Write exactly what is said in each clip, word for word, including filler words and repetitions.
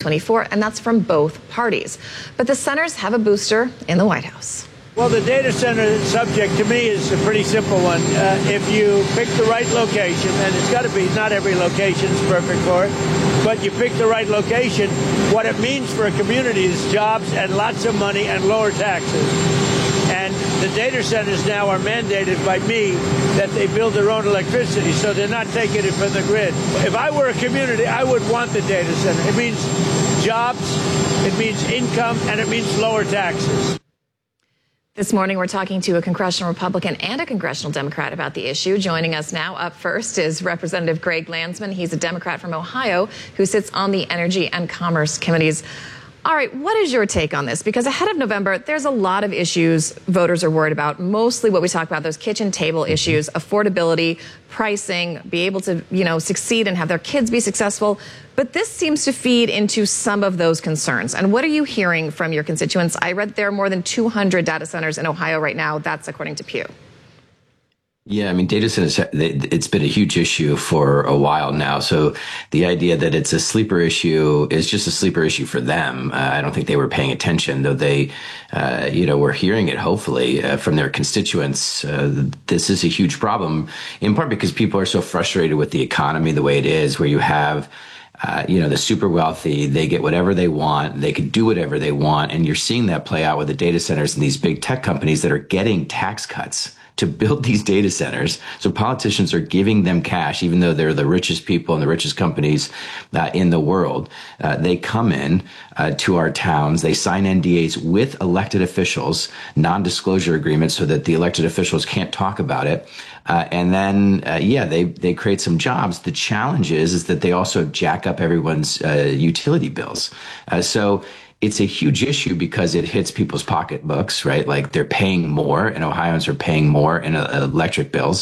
twenty-four, and that's from both parties. But the centers have a booster in the White House. Well, the data center subject to me is a pretty simple one. Uh, if you pick the right location, and it's got to be, not every location is perfect for it, but you pick the right location, what it means for a community is jobs and lots of money and lower taxes. And the data centers now are mandated by me that they build their own electricity, so they're not taking it from the grid. If I were a community, I would want the data center. It means jobs, it means income, and it means lower taxes. This morning, we're talking to a congressional Republican and a congressional Democrat about the issue. Joining us now up first is Representative Greg Landsman. He's a Democrat from Ohio who sits on the Energy and Commerce Committees. All right, what is your take on this? Because ahead of November, there's a lot of issues voters are worried about. Mostly what we talk about, those kitchen table issues, affordability, pricing, be able to, you know, succeed and have their kids be successful. But this seems to feed into some of those concerns. And what are you hearing from your constituents? I read there are more than two hundred data centers in Ohio right now. That's according to Pew. Yeah, I mean, data centers, it's been a huge issue for a while now. So the idea that it's a sleeper issue is just a sleeper issue for them. Uh, I don't think they were paying attention, though they, uh, you know, were hearing it, hopefully, uh, from their constituents. Uh, this is a huge problem, in part because people are so frustrated with the economy the way it is, where you have Uh, you know, the super wealthy, they get whatever they want. They can do whatever they want. And you're seeing that play out with the data centers and these big tech companies that are getting tax cuts to build these data centers. So politicians are giving them cash, even though they're the richest people and the richest companies uh, in the world. Uh, they come in uh, to our towns. They sign N D As with elected officials, non-disclosure agreements, so that the elected officials can't talk about it. Uh, and then, uh, yeah, they, they create some jobs. The challenge is, is that they also jack up everyone's uh, utility bills. Uh, so it's a huge issue because it hits people's pocketbooks, right? Like they're paying more, and Ohioans are paying more in uh, electric bills.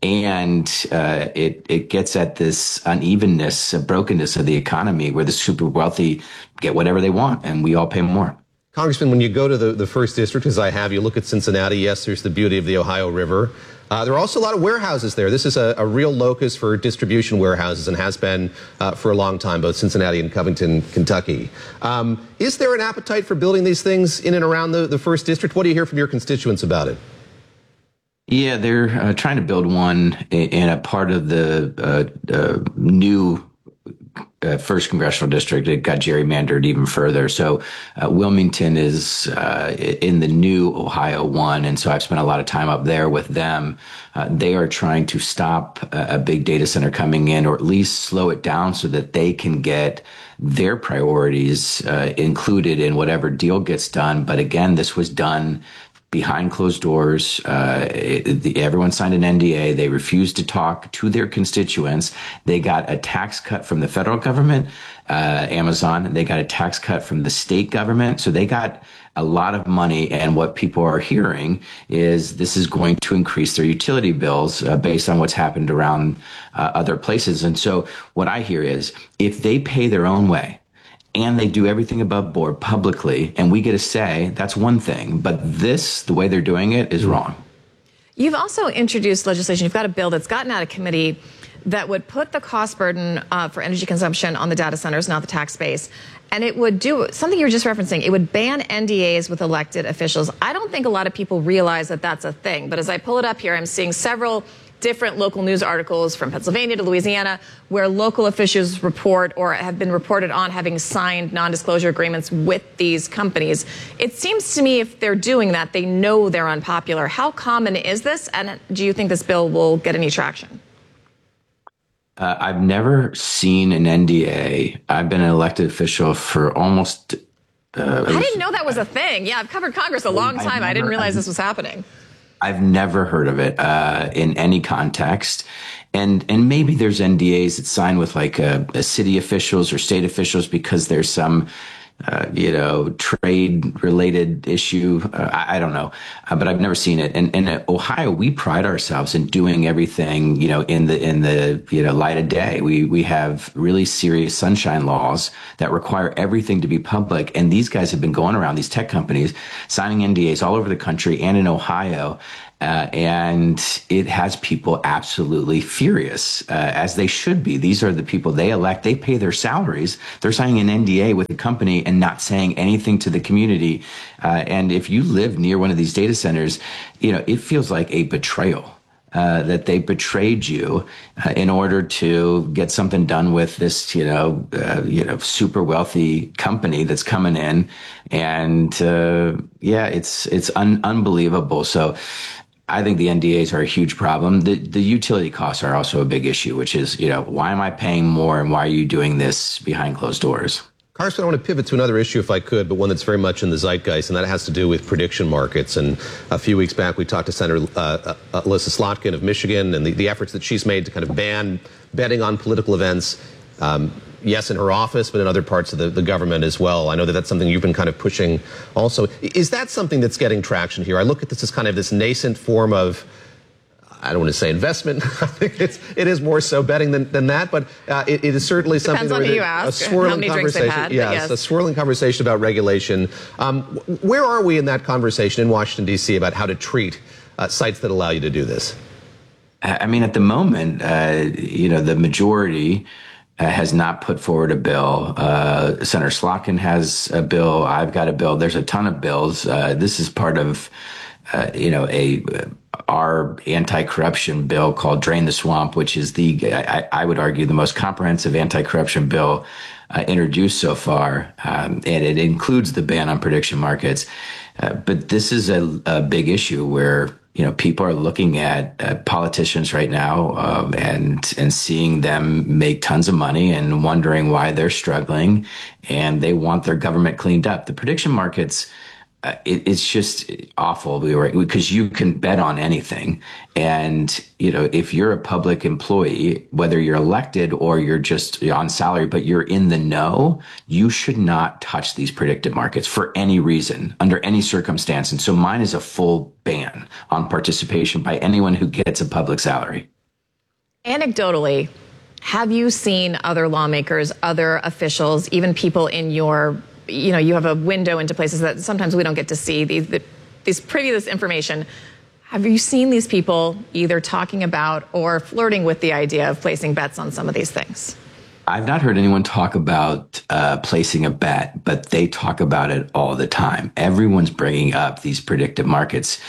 And uh, it, it gets at this unevenness, uh, brokenness of the economy, where the super wealthy get whatever they want and we all pay more. Congressman, when you go to the, the first district, as I have, you look at Cincinnati. Yes, there's the beauty of the Ohio River. Uh, there are also a lot of warehouses there. This is a, a real locus for distribution warehouses and has been uh, for a long time, both Cincinnati and Covington, Kentucky. Um, is there an appetite for building these things in and around the, the first district? What do you hear from your constituents about it? Yeah, they're uh, trying to build one in, in a part of the uh, uh, new Uh, first congressional district. It got gerrymandered even further. So uh, Wilmington is uh, in the new Ohio one, and so I've spent a lot of time up there with them. Uh, they are trying to stop a, a big data center coming in, or at least slow it down so that they can get their priorities uh, included in whatever deal gets done. But again, this was done behind closed doors. Uh, it, the, everyone signed an N D A. They refused to talk to their constituents. They got a tax cut from the federal government, uh, Amazon. They got a tax cut from the state government. So they got a lot of money. And what people are hearing is this is going to increase their utility bills uh, based on what's happened around uh, other places. And so what I hear is if they pay their own way, and they do everything above board publicly, and we get a say, that's one thing. But this, the way they're doing it, is wrong. You've also introduced legislation. You've got a bill that's gotten out of committee that would put the cost burden uh, for energy consumption on the data centers, not the tax base. And it would do something you were just referencing. It would ban N D As with elected officials. I don't think a lot of people realize that that's a thing. But as I pull it up here, I'm seeing several different local news articles from Pennsylvania to Louisiana where local officials report or have been reported on having signed non-disclosure agreements with these companies. It seems to me if they're doing that, they know they're unpopular. How common is this? And do you think this bill will get any traction? Uh, I've never seen an N D A. I've been an elected official for almost... Uh, I didn't know that was a thing. Yeah, I've covered Congress a long time. Never, I didn't realize I've, this was happening. I've never heard of it uh, in any context. And and maybe there's N D As that sign with like a, a city officials or state officials because there's some, uh, you know, trade related issue. Uh, I, I don't know, uh, but I've never seen it. And in Ohio, we pride ourselves in doing everything, you know, in the in the you know light of day. We we have really serious sunshine laws that require everything to be public. And these guys have been going around, these tech companies, signing N D As all over the country and in Ohio. Uh, and it has people absolutely furious, uh, as they should be. These are the people they elect. They pay their salaries. They're signing an N D A with the company and not saying anything to the community. Uh, and if you live near one of these data centers, you know, it feels like a betrayal. Uh, that they betrayed you uh, in order to get something done with this, you know, uh, you know, super wealthy company that's coming in, and uh, yeah, it's it's un- unbelievable. So, I think the N D As are a huge problem. The the utility costs are also a big issue, which is, you know, why am I paying more, and why are you doing this behind closed doors? Congressman, I want to pivot to another issue if I could, but one that's very much in the zeitgeist, and that has to do with prediction markets. And a few weeks back, we talked to Senator uh, uh, Elissa Slotkin of Michigan and the, the efforts that she's made to kind of ban betting on political events. Um, yes, in her office, but in other parts of the, the government as well. I know that that's something you've been kind of pushing also. Is that something that's getting traction here? I look at this as kind of this nascent form of, I don't want to say investment. I think it's, it is more so betting than, than that, but uh, it, it is certainly something Depends that on who you a ask, swirling how many drinks they've conversation. had, Yes, yes, a swirling conversation about regulation. Um, where are we in that conversation in Washington, D C about how to treat uh, sites that allow you to do this? I mean, at the moment, uh, you know, the majority uh, has not put forward a bill. Uh, Senator Slotkin has a bill. I've got a bill. There's a ton of bills. Uh, this is part of, uh, you know, a our anti-corruption bill called Drain the Swamp, which is the, I, I would argue, the most comprehensive anti-corruption bill uh, introduced so far. Um, and it includes the ban on prediction markets. Uh, but this is a, a big issue where, you know, people are looking at uh, politicians right now um, and and seeing them make tons of money and wondering why they're struggling, and they want their government cleaned up. The prediction markets, uh, it, it's just awful because you can bet on anything. And, you know, if you're a public employee, whether you're elected or you're just on salary, but you're in the know, you should not touch these predictive markets for any reason, under any circumstance. And so mine is a full ban on participation by anyone who gets a public salary. Anecdotally, have you seen other lawmakers, other officials, even people in your, you know, you have a window into places that sometimes we don't get to see, these, the, these previous information. Have you seen these people either talking about or flirting with the idea of placing bets on some of these things? I've not heard anyone talk about uh, placing a bet, but they talk about it all the time. Everyone's bringing up these predictive markets,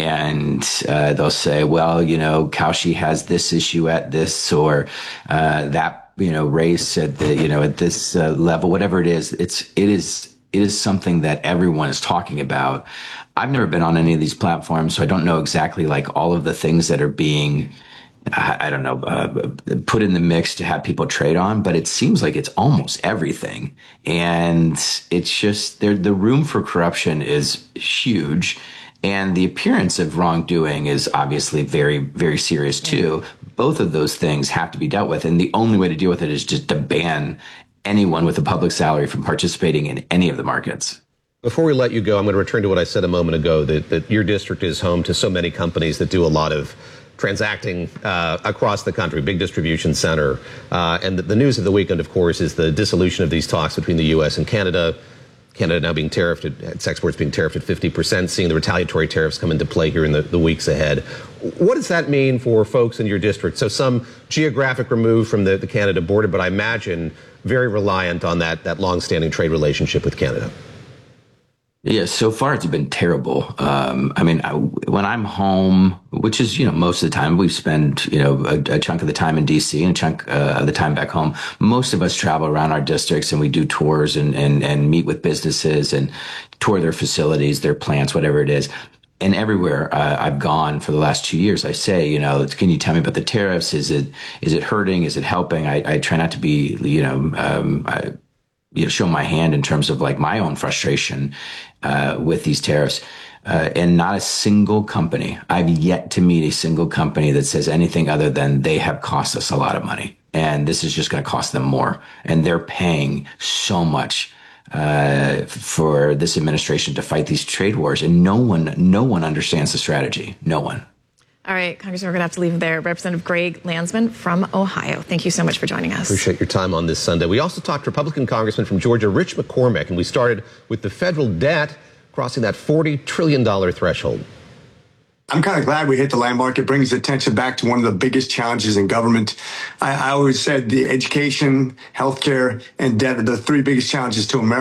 and uh, they'll say, well, you know, Kaushi has this issue at this, or uh, that, you know, race at the, you know, at this uh, level, whatever it is. It's, it is, it is something that everyone is talking about. I've never been on any of these platforms, so I don't know exactly like all of the things that are being, I, I don't know, uh, put in the mix to have people trade on, but it seems like it's almost everything. And it's just, there, the room for corruption is huge. And the appearance of wrongdoing is obviously very, very serious too. Both of those things have to be dealt with. And the only way to deal with it is just to ban anyone with a public salary from participating in any of the markets. Before we let you go, I'm going to return to what I said a moment ago, that, that your district is home to so many companies that do a lot of transacting uh, across the country, big distribution center. Uh, and the, the news of the weekend, of course, is the dissolution of these talks between the U S and Canada. Canada now being tariffed, at, its exports being tariffed at fifty percent, seeing the retaliatory tariffs come into play here in the, the weeks ahead. What does that mean for folks in your district? So some geographic remove from the, the Canada border, but I imagine very reliant on that, that long-standing trade relationship with Canada. Yeah, so far it's been terrible. Um, I mean, I, when I'm home, which is, you know, most of the time, we spend, you know, a, a chunk of the time in D C and a chunk uh, of the time back home. Most of us travel around our districts and we do tours and, and, and meet with businesses and tour their facilities, their plants, whatever it is. And everywhere uh, I've gone for the last two years, I say, you know, can you tell me about the tariffs? Is it, is it hurting? Is it helping? I, I try not to be, you know, um, I, you know, show my hand in terms of like my own frustration uh, with these tariffs. Uh, and not a single company, I've yet to meet a single company that says anything other than they have cost us a lot of money. And this is just going to cost them more. And they're paying so much uh, for this administration to fight these trade wars. And no one, no one understands the strategy. No one. All right, Congressman, we're going to have to leave there. Representative Greg Landsman from Ohio, thank you so much for joining us. Appreciate your time on this Sunday. We also talked to Republican Congressman from Georgia, Rich McCormick, and we started with the federal debt crossing that forty trillion dollars threshold. I'm kind of glad we hit the landmark. It brings attention back to one of the biggest challenges in government. I, I always said the education, healthcare, and debt are the three biggest challenges to America.